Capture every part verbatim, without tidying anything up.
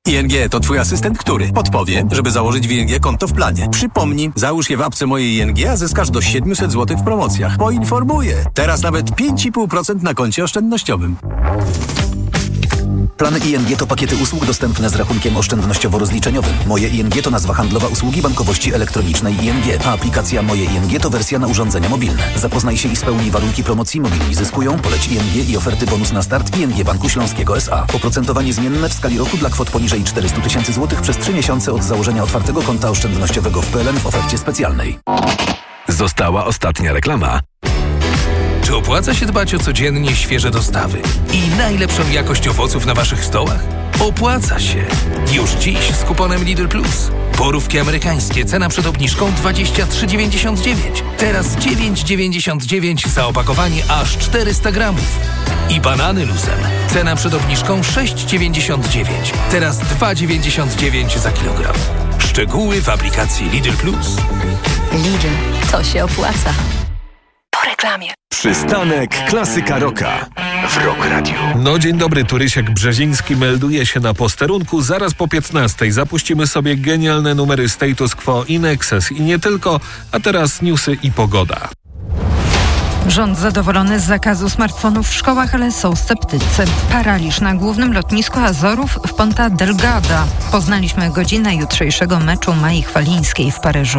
I N G to twój asystent, który podpowie, żeby założyć w I N G konto w planie. Przypomni, załóż je w apce mojej I N G, a zyskasz do siedemset złotych w promocjach. Poinformuję. Teraz nawet pięć i pół procent na koncie oszczędnościowym. Plany I N G to pakiety usług dostępne z rachunkiem oszczędnościowo-rozliczeniowym. Moje I N G to nazwa handlowa usługi bankowości elektronicznej I N G, a aplikacja Moje I N G to wersja na urządzenia mobilne. Zapoznaj się i spełnij warunki promocji. Mobilni zyskują, poleć I N G i oferty bonus na start I N G Banku Śląskiego S A. Oprocentowanie zmienne w skali roku dla kwot poniżej czterysta tysięcy złotych przez trzy miesiące od założenia otwartego konta oszczędnościowego w P L N w ofercie specjalnej. Została ostatnia reklama. Czy opłaca się dbać o codziennie świeże dostawy i najlepszą jakość owoców na waszych stołach? Opłaca się! Już dziś z kuponem Lidl Plus. Porówki amerykańskie, cena przed obniżką dwadzieścia trzy dziewięćdziesiąt dziewięć. Teraz dziewięć dziewięćdziesiąt dziewięć za opakowanie aż czterysta gramów. I banany luzem. Cena przed obniżką sześć dziewięćdziesiąt dziewięć. Teraz dwa dziewięćdziesiąt dziewięć za kilogram. Szczegóły w aplikacji Lidl Plus. Lidl, to się opłaca. Po reklamie. Przystanek Klasyka Rocka w Rock Radio. No dzień dobry, Turysiek Brzeziński melduje się na posterunku. Zaraz po piętnastej zapuścimy sobie genialne numery Status Quo i Nexus i nie tylko, a teraz newsy i pogoda. Rząd zadowolony z zakazu smartfonów w szkołach, ale są sceptycy. Paraliż na głównym lotnisku Azorów w Ponta Delgada. Poznaliśmy godzinę jutrzejszego meczu Mai Chwalińskiej w Paryżu.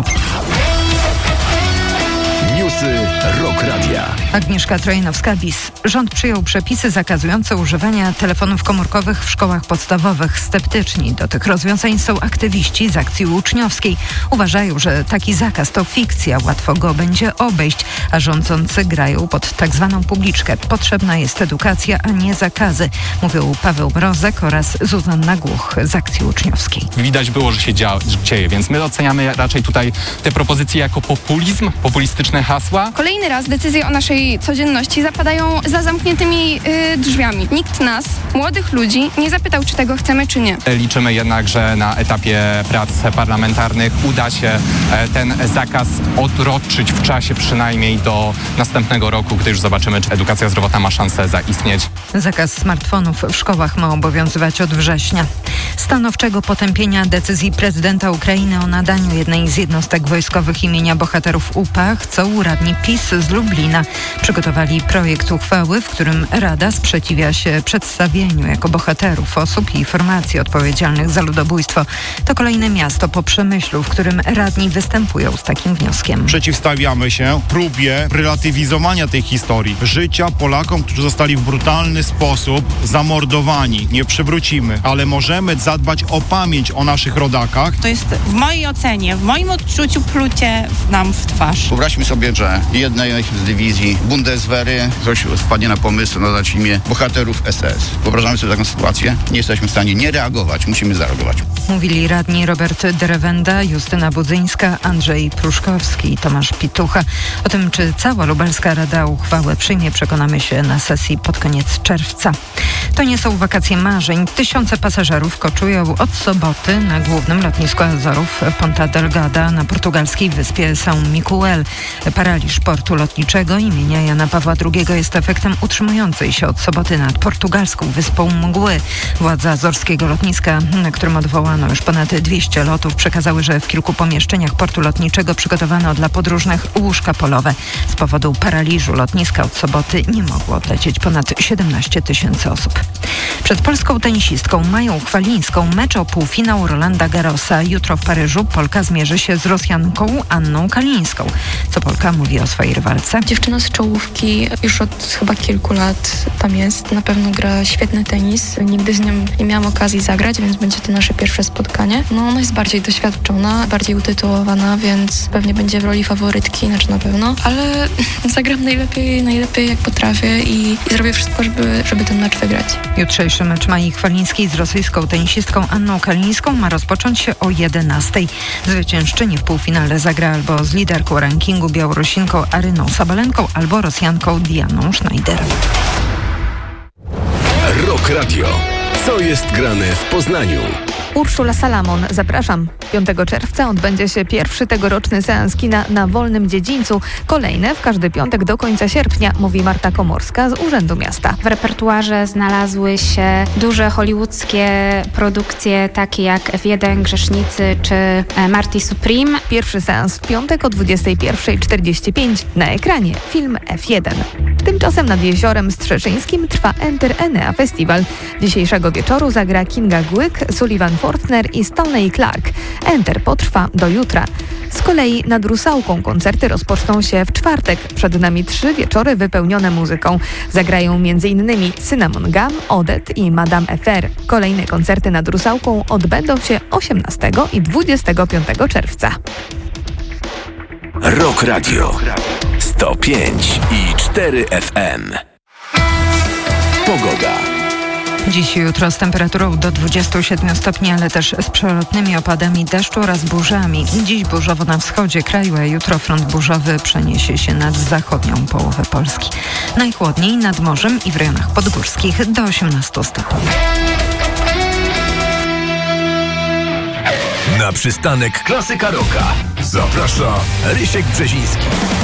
Newsy Rock Radia. Agnieszka Trojnowska-Bis. Rząd przyjął przepisy zakazujące używania telefonów komórkowych w szkołach podstawowych. Sceptyczni do tych rozwiązań są aktywiści z akcji uczniowskiej. Uważają, że taki zakaz to fikcja, łatwo go będzie obejść, a rządzący grają pod tak zwaną publiczkę. Potrzebna jest edukacja, a nie zakazy, mówią Paweł Mrozek oraz Zuzanna Głuch z akcji uczniowskiej. Widać było, że się dzia- dzieje, więc my oceniamy raczej tutaj te propozycje jako populizm, populistyczne hasła. Kolejny raz decyzje o naszej codzienności zapadają za zamkniętymi yy, drzwiami. Nikt nas, młodych ludzi, nie zapytał, czy tego chcemy, czy nie. Liczymy jednak, że na etapie prac parlamentarnych uda się ten zakaz odroczyć w czasie przynajmniej do następnego roku, gdy już zobaczymy, czy edukacja zdrowotna ma szansę zaistnieć. Zakaz smartfonów w szkołach ma obowiązywać od września. Stanowczego potępienia decyzji prezydenta Ukrainy o nadaniu jednej z jednostek wojskowych imienia bohaterów U P A chcą radni PiS z Lublina. Przygotowali projekt uchwały, w którym Rada sprzeciwia się przedstawieniu jako bohaterów osób i formacji odpowiedzialnych za ludobójstwo. To kolejne miasto po Przemyślu, w którym radni występują z takim wnioskiem. Przeciwstawiamy się próbie relatywizowania tej historii. Życia Polakom, którzy zostali w brutalny sposób zamordowani. Nie przywrócimy, ale możemy zadbać o pamięć o naszych rodakach. To jest w mojej ocenie, w moim odczuciu plucie nam w twarz. Wyobraźmy sobie, że jednej z dywizji Bundeswehry ktoś wpadnie na pomysł nadać imię bohaterów S S. Wyobrażamy sobie taką sytuację. Nie jesteśmy w stanie nie reagować, musimy zareagować. Mówili radni Robert Drewenda, Justyna Budzyńska, Andrzej Pruszkowski i Tomasz Pitucha. O tym, czy cała lubelska Rada uchwałę przyjmie, przekonamy się na sesji pod koniec czerwca. To nie są wakacje marzeń. Tysiące pasażerów koczują od soboty na głównym lotnisku Azorów Ponta Delgada na portugalskiej wyspie São Miguel. Paraliż portu lotniczego imienia Jana Pawła drugiego jest efektem utrzymującej się od soboty nad portugalską wyspą mgły. Władze azorskiego lotniska, na którym odwołano już ponad dwieście lotów, przekazały, że w kilku pomieszczeniach portu lotniczego przygotowano dla podróżnych łóżka polowe. Z powodu paraliżu lotniska od soboty nie mogło odlecieć ponad siedemnaście tysięcy osób. Przed polską tenisistką Mają Chwalińską mecz o półfinał Rolanda Garrosa. Jutro w Paryżu Polka zmierzy się z Rosjanką Anną Kalińską. Co Polka mówi o swojej rywalce? Dziewczyna z czołówki już od chyba kilku lat tam jest. Na pewno gra świetny tenis. Nigdy z nią nie miałam okazji zagrać, więc będzie to nasze pierwsze spotkanie. No ona jest bardziej doświadczona, bardziej utytułowana, więc pewnie będzie w roli faworytki, znaczy na pewno. Ale zagram najlepiej, najlepiej jak potrafię i, i zrobię wszystko, żeby, żeby ten mecz wygrać. Jutrzejszy mecz Mai Chwalińskiej z rosyjską tenisistką Anną Kalińską ma rozpocząć się o jedenastej. Zwyciężczyni w półfinale zagra albo z liderką rankingu Białorusinką Aryną Sabalenką, albo Rosjanką Dianą Schneider. Rock Radio. Co jest grane w Poznaniu? Urszula Salamon, zapraszam. piątego czerwca odbędzie się pierwszy tegoroczny seans kina na Wolnym Dziedzińcu. Kolejne w każdy piątek do końca sierpnia, mówi Marta Komorska z Urzędu Miasta. W repertuarze znalazły się duże hollywoodzkie produkcje, takie jak F jeden, Grzesznicy czy Marty Supreme. Pierwszy seans w piątek o dwudziestej pierwszej czterdzieści pięć. Na ekranie film F jeden. Tymczasem nad Jeziorem Strzeszyńskim trwa Enter Enea Festiwal. Dzisiejszego wieczoru zagra Kinga Głyk, Sullivan Fortner i Stanley Clark. Enter potrwa do jutra. Z kolei nad Rusałką koncerty rozpoczną się w czwartek. Przed nami trzy wieczory wypełnione muzyką. Zagrają m.in. Cinnamon Gum, Odet i Madame F R. Kolejne koncerty nad Rusałką odbędą się osiemnastego i dwudziestego piątego czerwca. Rock Radio sto pięć i cztery F M. Pogoda. Dziś i jutro z temperaturą do dwudziestu siedmiu stopni, ale też z przelotnymi opadami deszczu oraz burzami. Dziś burzowo na wschodzie kraju, a jutro front burzowy przeniesie się nad zachodnią połowę Polski. Najchłodniej nad morzem i w rejonach podgórskich do osiemnastu stopni. Na przystanek Klasyka Rocka zaprasza Rysiek Brzeziński.